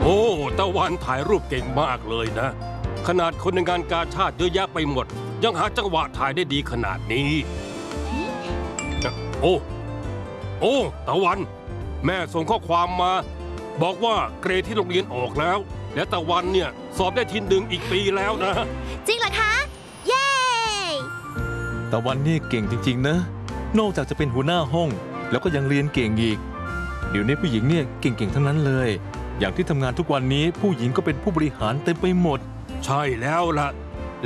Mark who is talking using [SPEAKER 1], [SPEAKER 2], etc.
[SPEAKER 1] อ้ตะวันถ่ายรูปเก่งมากเลยนะขนาดคนในงานกาชาดเยอะแยะไปหมดยังหาจังหวะถ่ายได้ดีขนาดนี้โอ้ตะวันแม่ส่งข้อความมาบอกว่าเกรดที่โรงเรียนออกแล้วและตะวันเนี่ยสอบได้ที่ 1อีกปีแล้วนะ
[SPEAKER 2] จริงเหรอคะเย้
[SPEAKER 3] ตะวันนี่เก่งจริงๆนะนอกจากจะเป็นหัวหน้าห้องแล้วก็ยังเรียนเก่งอีกเดี๋ยวนี้ผู้หญิงเนี่ยเก่งๆทั้งนั้นเลยอย่างที่ทำงานทุกวันนี้ผู้หญิงก็เป็นผู้บริหารเต็มไปหมด
[SPEAKER 1] ใช่แล้วล่ะ